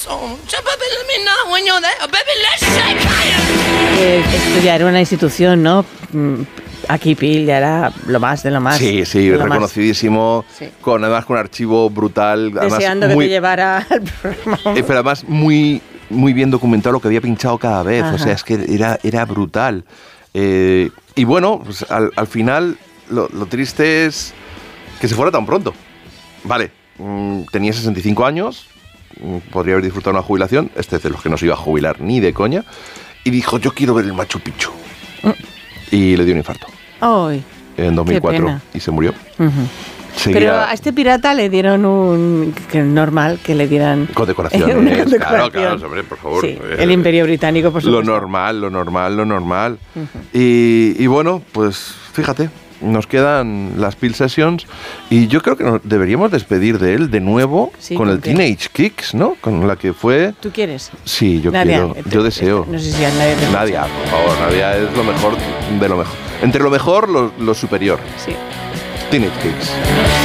corazón. When you're there, baby, let's shake hands. Esto ya era una institución, ¿no? Aquí Pil ya era lo más de lo más. Sí, reconocidísimo, Sí. además con un archivo brutal. Deseando además, que te llevara al programa. pero además muy bien documentado lo que había pinchado cada vez. Ajá. O sea, es que era brutal. Y bueno, pues al final lo triste es que se fuera tan pronto. Vale, tenía 65 años, podría haber disfrutado una jubilación, este es de los que no se iba a jubilar ni de coña, y dijo, yo quiero ver el Machu Picchu. Y le dio un infarto. Ay, En 2004. qué pena. Y se murió. Ujú. Seguía Pero a este pirata le dieron que es normal que le dieran condecoraciones. una condecoración. Claro, hombre, por favor. Sí, el Imperio Británico, por supuesto. Lo normal. Y bueno, pues fíjate, nos quedan las Peel Sessions y yo creo que deberíamos despedir de él de nuevo Sí, con ¿con el qué? Teenage Kicks, ¿no? Con la que fue... ¿Tú quieres? Sí, yo Nadia, quiero, yo deseo. No sé si a nadie te Nadia, por favor, Nadia es lo mejor de lo mejor. Entre lo mejor, lo superior. Sí. Teenage Kicks.